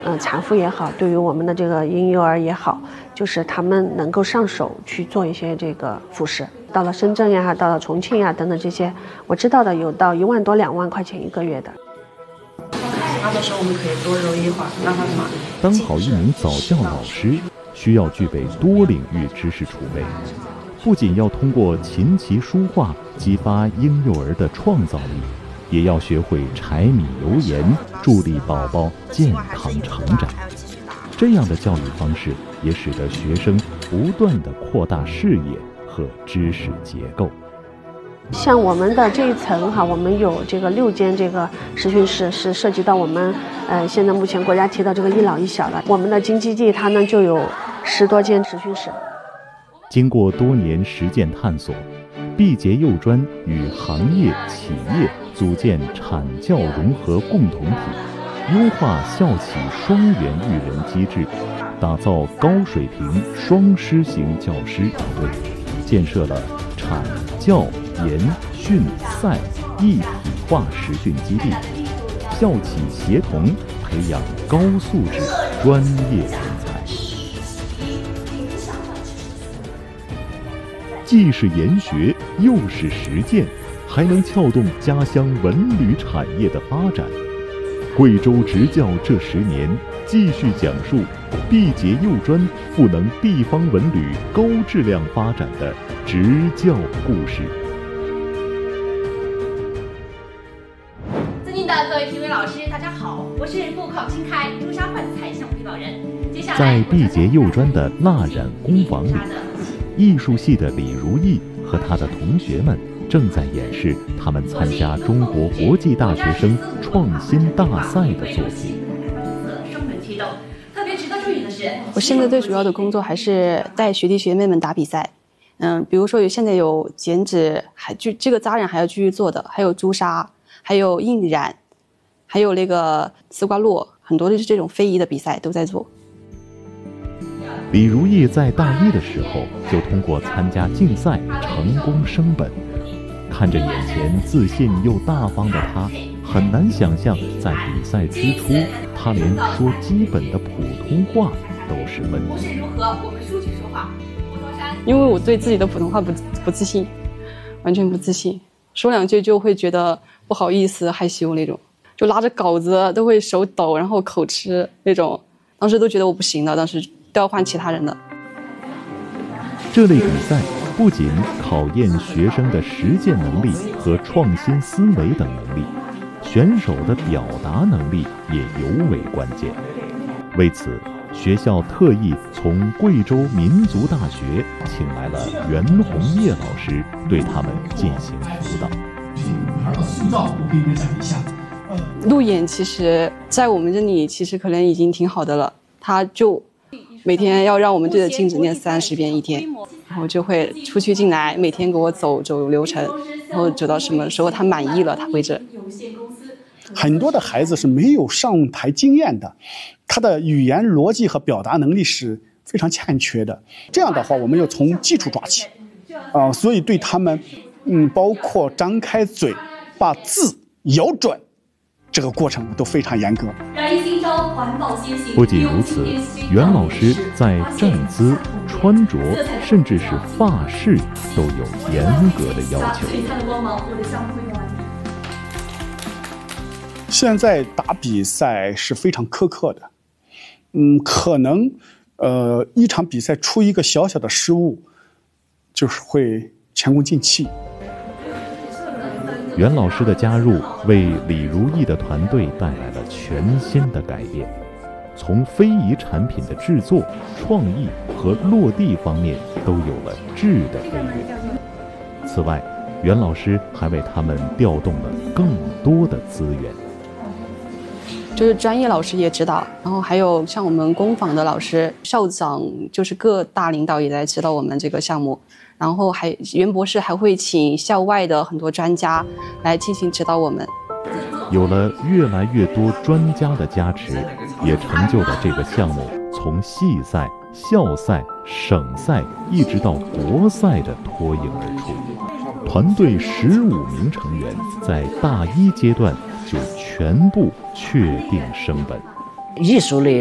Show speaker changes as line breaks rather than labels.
产妇也好，对于我们的这个婴幼儿也好，就是他们能够上手去做一些这个辅食。到了深圳呀，到了重庆呀等等这些，我知道的有到1万多2万块钱1个月的。
他的时候我们可以多揉一会儿，让他嘛。
当好一名早教老师，需要具备多领域知识储备，不仅要通过琴棋书画激发婴幼儿的创造力，也要学会柴米油盐，助力宝宝健康成长。这样的教育方式也使得学生不断地扩大视野和知识结构。
像我们的这一层哈，我们有这个6间这个实训室，是涉及到我们现在目前国家提到这个一老一小的。我们的京基地它呢就有10多间实训室。
经过多年实践探索，毕节幼专与行业企业组建产教融合共同体，优化校企双元育人机制，打造高水平双师型教师团队，建设了产教研训赛一体化实训基地，校企协同培养高素质专业人才。既是研学，又是实践，还能撬动家乡文旅产业的发展。贵州执教这10年，继续讲述毕节幼专赋能地方文旅高质量发展的执教故事。
尊敬的各位评委老师，大家好，我是赴考新开中沙焕彩项目领导人。接下来，
在毕节幼专的蜡染工坊里，艺术系的李如意和他的同学们正在演示他们参加中国国际大学生创新大赛的作品。
特别值得注意的是，
我现在最主要的工作还是带学弟学妹们打比赛。比如说现在有剪纸，这个扎染还要继续做的，还有朱砂，还有印染，还有那个丝瓜络，很多的这种非遗的比赛都在做。
李如意在大1的时候就通过参加竞赛成功升本，看着眼前自信又大方的他，很难想象在比赛之初，他连说基本的普通话都是问题。
因为我对自己的普通话不自信，完全不自信，说2句就会觉得不好意思、害羞那种，就拉着稿子都会手抖，然后口吃那种，当时都觉得我不行了，当时都要换其他人的。
这类比赛不仅考验学生的实践能力和创新思维等能力，选手的表达能力也尤为关键。为此，学校特意从贵州民族大学请来了袁红叶老师，对他们进行辅导。
女孩的塑造都可以分享一下。
路演其实在我们这里其实可能已经挺好的了，他就每天要让我们对着镜子念30遍一天，然后就会出去进来，每天给我走流程，然后走到什么时候他满意了，他会这。
很多的孩子是没有上台经验的，他的语言逻辑和表达能力是非常欠缺的。这样的话，我们要从基础抓起，所以对他们，包括张开嘴、把字咬准，这个过程都非常严格。
不仅如此，袁老师在站姿、穿着，甚至是发饰都有严格的要求。
现在打比赛是非常苛刻的，可能一场比赛出一个小小的失误，就是会前功尽弃。
袁老师的加入为李如意的团队带来了全新的改变，从非遗产品的制作、创意和落地方面都有了质的飞跃。此外，袁老师还为他们调动了更多的资源。
就是专业老师也指导，然后还有像我们工坊的老师、校长，就是各大领导也来指导我们这个项目。然后袁博士还会请校外的很多专家来进行指导我们。
有了越来越多专家的加持，也成就了这个项目从系赛、校赛、省赛一直到国赛的脱颖而出。团队15名成员在大1阶段就全部确定升本。
艺术类